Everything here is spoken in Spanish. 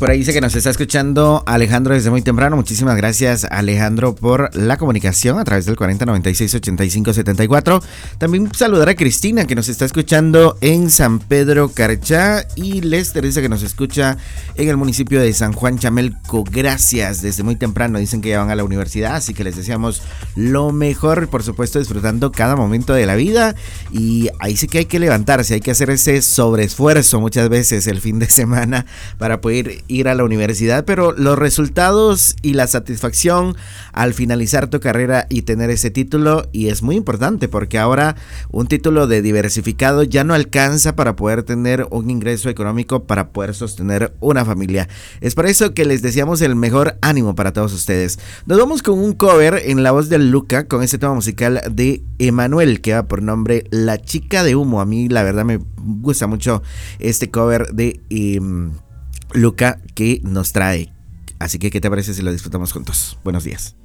por ahí dice que nos está escuchando Alejandro desde muy temprano. Muchísimas gracias, Alejandro, por la comunicación a través del 4096-8574. También saludar a Cristina, que nos está escuchando en San Pedro Carchá, y Lester dice que nos escucha en el municipio de San Juan Chamelco. Gracias, desde muy temprano. Dicen que ya van a la universidad, así que les deseamos lo mejor, por supuesto, disfrutando cada momento de la vida. Y ahí sí que hay que levantarse, hay que hacer ese sobreesfuerzo muchas veces el fin de semana para poder ir a la universidad, pero los resultados y la satisfacción al finalizar tu carrera y tener ese título, y es muy importante porque ahora un título de diversificado ya no alcanza para poder tener un ingreso económico para poder sostener una familia. Es por eso que les deseamos el mejor ánimo para todos ustedes. Nos vamos con un cover en la voz de Luca con este tema musical de Emanuel que va por nombre La Chica de Humo. A mí la verdad me gusta mucho este cover de Luca que nos trae. Así que, ¿qué te parece si lo disfrutamos juntos? Buenos días.